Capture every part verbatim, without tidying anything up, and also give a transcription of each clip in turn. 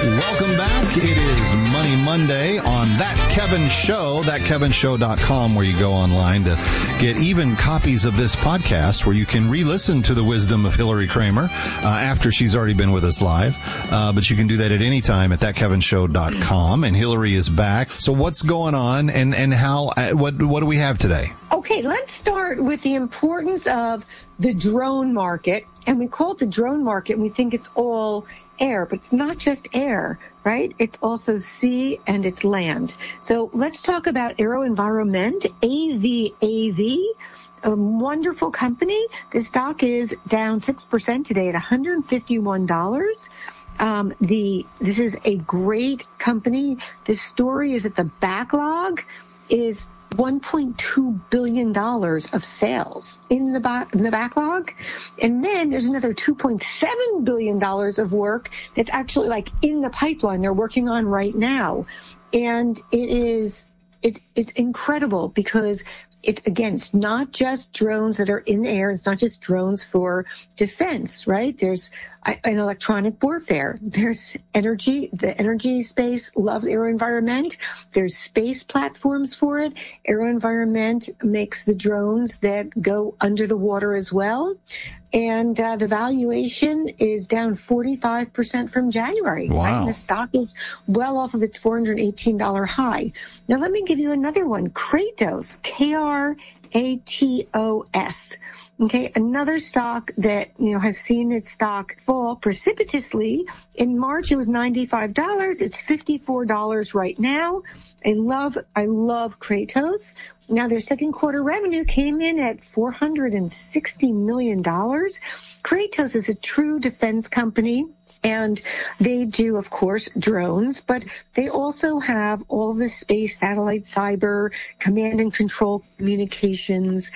Welcome back. It is Money Monday on That Kevin Show, that kevin show dot com, where you go online to get even copies of this podcast where you can re-listen to the wisdom of Hillary Kramer uh, after she's already been with us live. Uh, but you can do that at any time at that kevin show dot com. And Hillary is back. So what's going on and, and how, uh, what, what do we have today? Okay, let's start with the importance of the drone market. And we call it the drone market, and we think it's all air, but it's not just air, right? It's also sea and it's land. So let's talk about AeroVironment, A V A V, a wonderful company. The stock is down six percent today at one hundred fifty-one dollars. Um, the this is a great company. The story is that the backlog is one point two billion dollars of sales in the, ba- in the backlog. And then there's another two point seven billion dollars of work that's actually like in the pipeline they're working on right now. And it is, it, it's incredible because it, again, it's not just drones that are in the air. It's not just drones for defense, right? There's an electronic warfare. There's energy. The energy space loves AeroVironment. There's space platforms for it. AeroVironment makes the drones that go under the water as well. And uh, the valuation is down forty-five percent from January. Wow. Right? And the stock is well off of its four hundred eighteen dollars high. Now, let me give you another one. Kratos, K R A T O S. Okay, another stock that, you know, has seen its stock fall precipitously. In March, it was ninety-five dollars. It's fifty-four dollars right now. I love, I love Kratos. Now, their second quarter revenue came in at four hundred sixty million dollars. Kratos is a true defense company. And they do, of course, drones, but they also have all the space, satellite, cyber, command and control communications.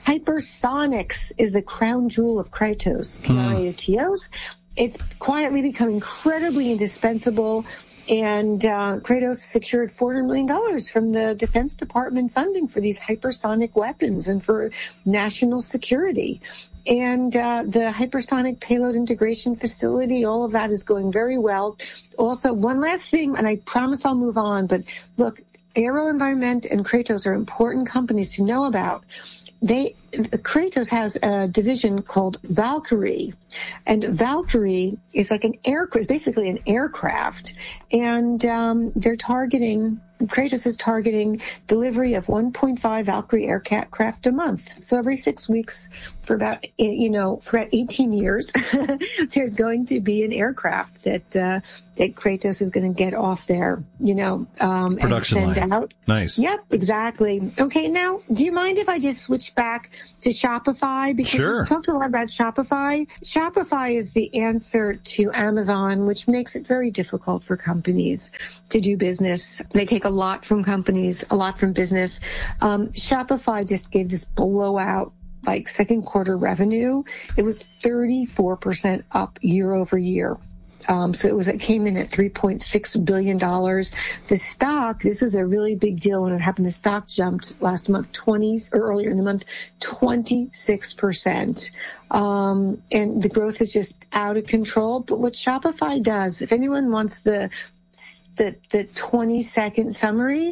Hypersonics is the crown jewel of Kratos, K R A T O S. It's quietly become incredibly indispensable. And uh, Kratos secured four hundred million dollars from the Defense Department funding for these hypersonic weapons and for national security. And uh, the hypersonic payload integration facility, all of that is going very well. Also, one last thing, and I promise I'll move on, but look, AeroVironment and Kratos are important companies to know about. They Kratos has a division called Valkyrie, and Valkyrie is like an aircraft, basically an aircraft, and um, they're targeting. Kratos is targeting delivery of one point five Valkyrie aircraft a month. So every six weeks for about, you know, for about eighteen years, there's going to be an aircraft that uh, that Kratos is going to get off there, you know, um, production and send line. out. Nice. Yep, exactly. Okay, now, do you mind if I just switch back to Shopify? Because sure. we talked a lot about Shopify. Shopify is the answer to Amazon, which makes it very difficult for companies to do business. They take a lot from companies, a lot from business. Um, Shopify just gave this blowout, like second quarter revenue. It was thirty-four percent up year over year. Um, so it was, it came in at three point six billion dollars. The stock, this is a really big deal when it happened. The stock jumped last month, twenty, or earlier in the month, twenty-six percent. Um, and the growth is just out of control. But what Shopify does, if anyone wants the The, the twenty second summary,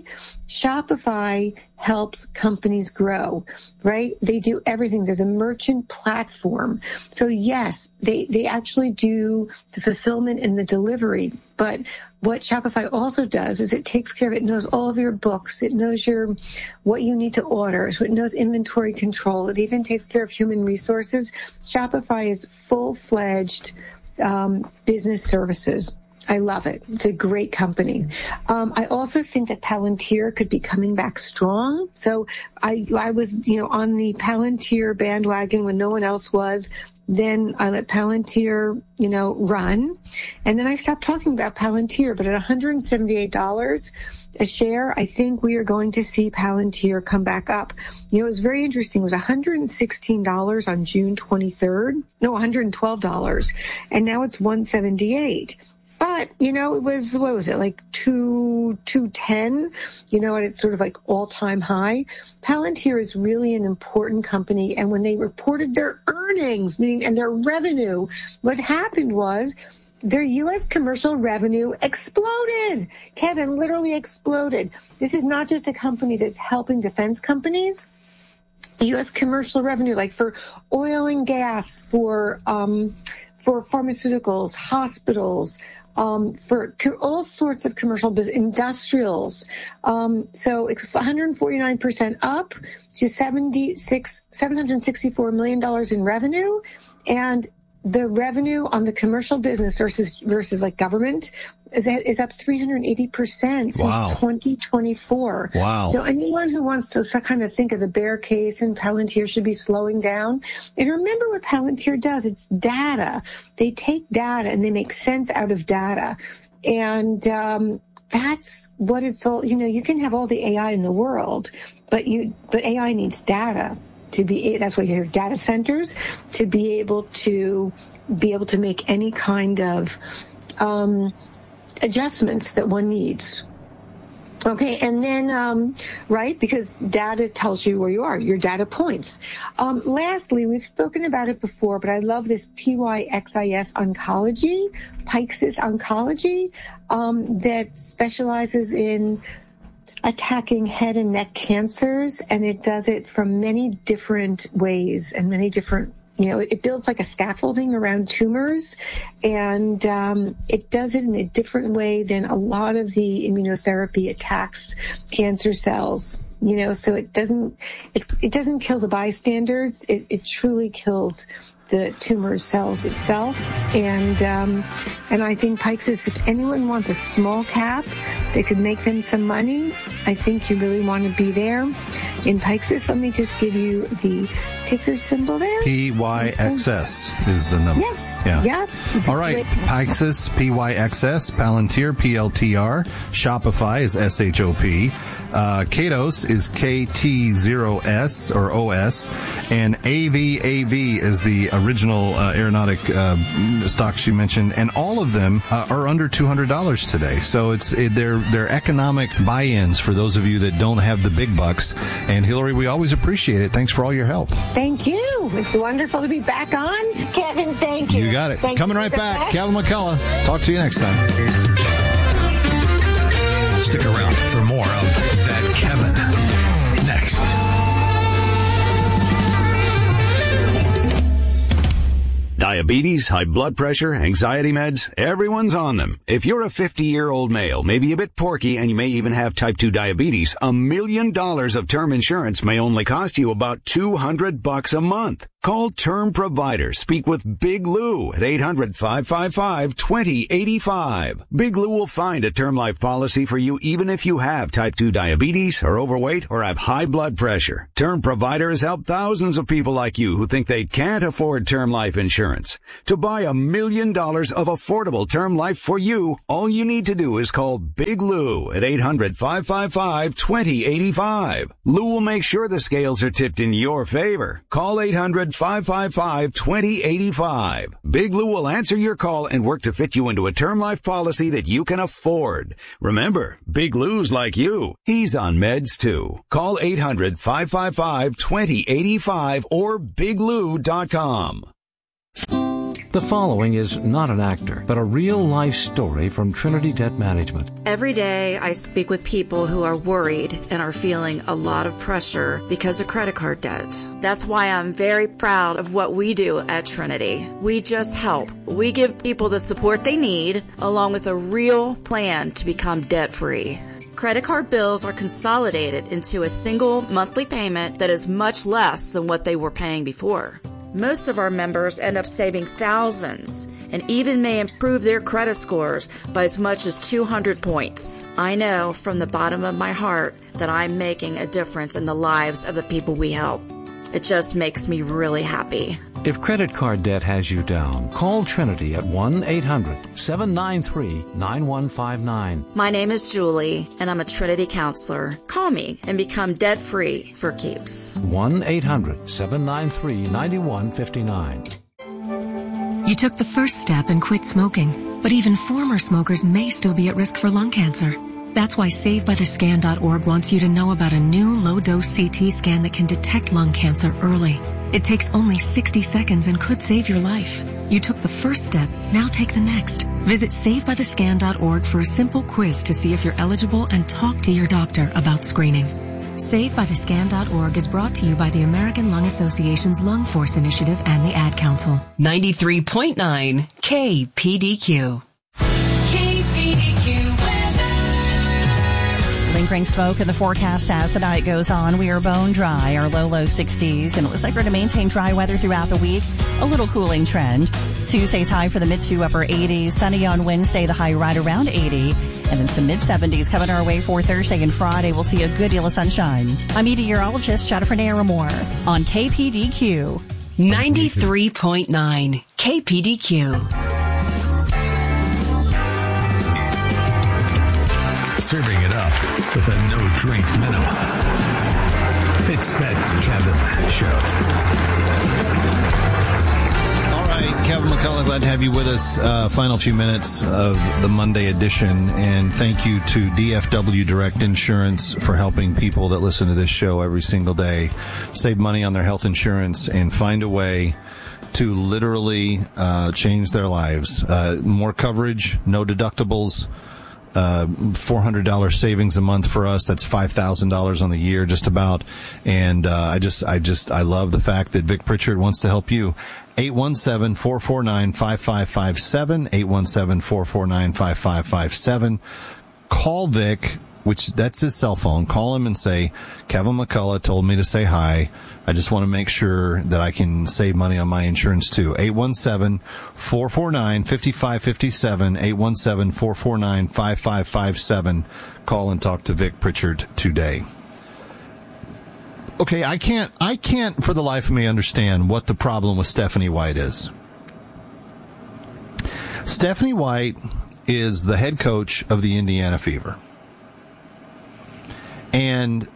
Shopify helps companies grow, right? They do everything. They're the merchant platform. So yes, they, they actually do the fulfillment and the delivery. But what Shopify also does is it takes care of it. It knows all of your books. It knows your, what you need to order. So it knows inventory control. It even takes care of human resources. Shopify is full-fledged um, business services. I love it. It's a great company. Um, I also think that Palantir could be coming back strong. So I, I was, you know, on the Palantir bandwagon when no one else was. Then I let Palantir, you know, run. And then I stopped talking about Palantir. But at one hundred seventy-eight dollars a share, I think we are going to see Palantir come back up. You know, it was very interesting. It was one hundred sixteen dollars on June twenty-third. No, one hundred twelve dollars. And now it's one hundred seventy-eight dollars. But, you know, it was, what was it, like two, two ten, you know, at its sort of like all-time high. Palantir is really an important company. And when they reported their earnings, meaning, and their revenue, what happened was their U S commercial revenue exploded. Kevin, literally exploded. This is not just a company that's helping defense companies. U S commercial revenue, like for oil and gas, for um, for pharmaceuticals, hospitals, um, for co- all sorts of commercial business, industrials. Um, so it's one hundred forty-nine percent up to seventy-six, seven hundred sixty-four million dollars in revenue. And the revenue on the commercial business versus versus like government is, is up three hundred eighty percent since wow. twenty twenty-four. Wow. So anyone who wants to kind of think of the bear case and Palantir should be slowing down. And remember what Palantir does. It's data. They take data and they make sense out of data. And um, that's what it's all, you know, you can have all the A I in the world, but you but A I needs data. To be, that's why you have data centers, to be able to be able to make any kind of um, adjustments that one needs. Okay, and then, um, right, because data tells you where you are, your data points. Um, lastly, we've spoken about it before, but I love this P Y X I S Oncology, Pyxis Oncology, um, that specializes in attacking head and neck cancers, and it does it from many different ways and many different, you know, it builds like a scaffolding around tumors, and um, it does it in a different way than a lot of the immunotherapy attacks cancer cells. You know, so it doesn't it, it doesn't kill the bystanders. It, it truly kills the tumor cells itself. And um, and I think Pyxis, if anyone wants a small cap that could make them some money, I think you really want to be there. In Pyxis, let me just give you the ticker symbol there. P Y X S is the number. Yes. Yeah. Yep. All right. Pyxis, P Y X S, Palantir, P L T R, Shopify is S H O P, uh, Katos is K T zero S or O S, and A V A V is the original uh, aeronautic uh, stocks you mentioned, and all of them uh, are under two hundred dollars today. So it's it, they're they're economic buy-ins for those of you that don't have the big bucks. And Hillary, we always appreciate it. Thanks for all your help. Thank you. It's wonderful to be back on. Kevin, thank you. You got it. Thank Coming you right so back. much. Kevin McCullough. Talk to you next time. Stick around for more of That Kevin next. Diabetes, high blood pressure, anxiety meds, everyone's on them. If you're a fifty-year-old male, maybe a bit porky, and you may even have type two diabetes, a million dollars of term insurance may only cost you about two hundred bucks a month. Call Term Provider. Speak with Big Lou at eight hundred, five five five, two zero eight five. Big Lou will find a term life policy for you even if you have type two diabetes, are overweight, or have high blood pressure. Term Provider has helped thousands of people like you who think they can't afford term life insurance. To buy a million dollars of affordable term life for you, all you need to do is call Big Lou at eight hundred, five five five, two zero eight five. Lou will make sure the scales are tipped in your favor. Call eight hundred, five five five, two zero eight five. Big Lou will answer your call and work to fit you into a term life policy that you can afford. Remember, Big Lou's like you. He's on meds too. Call eight hundred, five five five, two zero eight five or big lou dot com. The following is not an actor, but a real-life story from Trinity Debt Management. Every day I speak with people who are worried and are feeling a lot of pressure because of credit card debt. That's why I'm very proud of what we do at Trinity. We just help. We give people the support they need, along with a real plan to become debt-free. Credit card bills are consolidated into a single monthly payment that is much less than what they were paying before. Most of our members end up saving thousands and even may improve their credit scores by as much as two hundred points. I know from the bottom of my heart that I'm making a difference in the lives of the people we help. It just makes me really happy. If credit card debt has you down, call Trinity at one eight hundred, seven nine three, nine one five nine. My name is Julie, and I'm a Trinity counselor. Call me and become debt-free for keeps. one eight hundred, seven nine three, nine one five nine. You took the first step and quit smoking, but even former smokers may still be at risk for lung cancer. That's why save by the scan dot org wants you to know about a new low-dose C T scan that can detect lung cancer early. It takes only sixty seconds and could save your life. You took the first step, now take the next. Visit save by the scan dot org for a simple quiz to see if you're eligible and talk to your doctor about screening. save by the scan dot org is brought to you by the American Lung Association's Lung Force Initiative and the Ad Council. ninety-three point nine K P D Q. K P D Q weather. Lingering smoke in the forecast as the night goes on. We are bone dry, our low, low sixties, and it looks like we're going to maintain dry weather throughout the week. A little cooling trend. Tuesday's high for the mid to upper eighties. Sunny on Wednesday, the high right around eighty. And then some mid seventies coming our way for Thursday and Friday. We'll see a good deal of sunshine. I'm meteorologist Jennifer Naramore on K P D Q. ninety-three point nine K P D Q. Serving it up with a no-drink minimum. It's that Kevin Show. All right, Kevin McCullough, glad to have you with us. Uh, final few minutes of the Monday edition, and thank you to D F W Direct Insurance for helping people that listen to this show every single day save money on their health insurance and find a way to literally uh, change their lives. Uh, more coverage, no deductibles. Uh, four hundred dollars savings a month for us. That's five thousand dollars on the year, just about. And uh, I just, I just, I love the fact that Vic Pritchard wants to help you. eight one seven, four four nine, five five five seven, eight one seven, four four nine, five five five seven. Call Vic, which that's his cell phone. Call him and say, Kevin McCullough told me to say hi. I just want to make sure that I can save money on my insurance too. eight one seven, four four nine, five five five seven, eight one seven, four four nine, five five five seven. Call and talk to Vic Pritchard today. Okay, I can't, I can't for the life of me understand what the problem with Stephanie White is. Stephanie White is the head coach of the Indiana Fever. And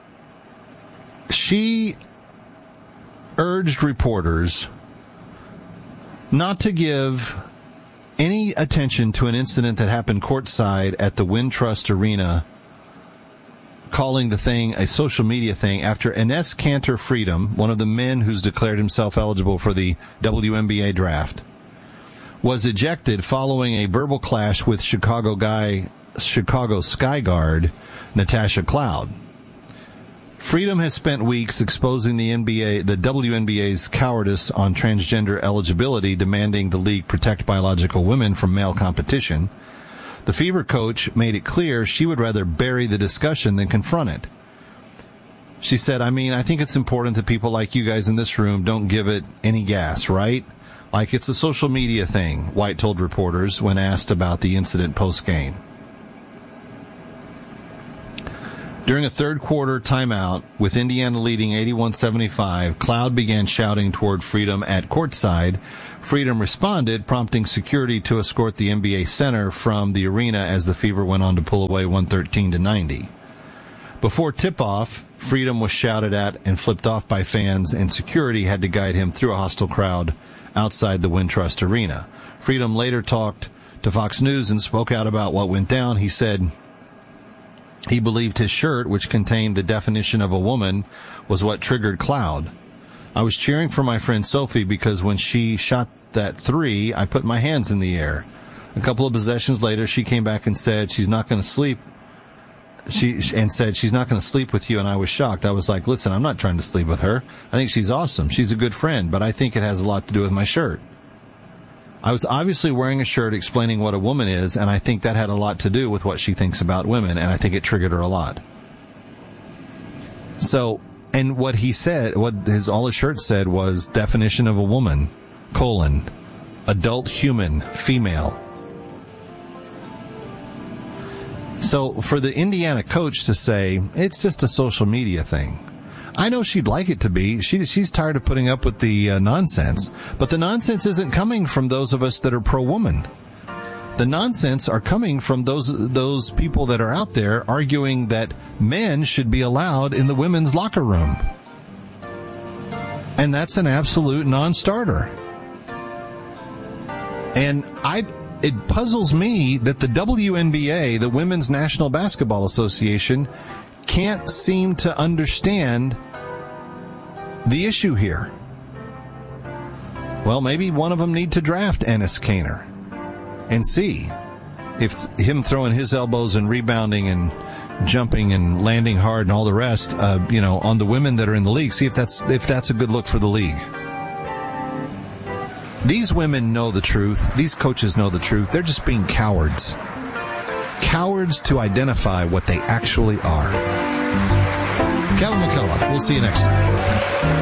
she urged reporters not to give any attention to an incident that happened courtside at the Wintrust Arena, calling the thing a social media thing after Enes Kanter Freedom, one of the men who's declared himself eligible for the W N B A draft, was ejected following a verbal clash with Chicago guy, Chicago Sky Guard, Natasha Cloud. Freedom has spent weeks exposing the N B A, the W N B A's cowardice on transgender eligibility, demanding the league protect biological women from male competition. The Fever coach made it clear she would rather bury the discussion than confront it. She said, I mean, I think it's important that people like you guys in this room don't give it any gas, right? Like it's a social media thing, White told reporters when asked about the incident post-game. During a third-quarter timeout, with Indiana leading eighty-one seventy-five, Cloud began shouting toward Freedom at courtside. Freedom responded, prompting security to escort the N B A center from the arena as the Fever went on to pull away one thirteen to ninety. Before tip-off, Freedom was shouted at and flipped off by fans, and security had to guide him through a hostile crowd outside the Wintrust Arena. Freedom later talked to Fox News and spoke out about what went down. He said he believed his shirt, which contained the definition of a woman, was what triggered Cloud. I was cheering for my friend Sophie because when she shot that three, I put my hands in the air. A couple of possessions later, she came back and said she's not going to sleep. She and said she's not going to sleep with you, and I was shocked. I was like, listen, I'm not trying to sleep with her. I think she's awesome. She's a good friend, but I think it has a lot to do with my shirt. I was obviously wearing a shirt explaining what a woman is, and I think that had a lot to do with what she thinks about women, and I think it triggered her a lot. So, and what he said, what his all his shirt said was definition of a woman, colon, adult human, female. So for the Indiana coach to say, it's just a social media thing. I know she'd like it to be. She, she's tired of putting up with the uh, nonsense. But the nonsense isn't coming from those of us that are pro-woman. The nonsense are coming from those those people that are out there arguing that men should be allowed in the women's locker room. And that's an absolute non-starter. And I... it puzzles me that the W N B A, the Women's National Basketball Association, can't seem to understand the issue here. Well, maybe one of them need to draft Enes Kanter and see if him throwing his elbows and rebounding and jumping and landing hard and all the rest, uh, you know, on the women that are in the league, see if that's if that's a good look for the league. These women know the truth. These coaches know the truth. They're just being cowards. Cowards to identify what they actually are. Kevin McCullough. We'll see you next time.